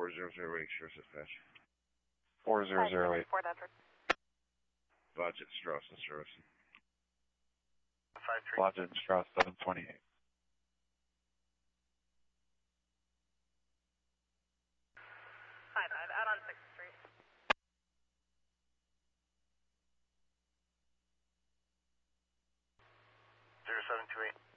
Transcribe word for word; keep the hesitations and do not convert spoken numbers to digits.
four zero zero eight, Sheriff's Dispatch. four zero zero eight. Fort Edward. Blodgett, Strauss, and Service. five three. Blodgett and Strauss, seven twenty-eight. Five five, out on sixth Street. zero seven two eight.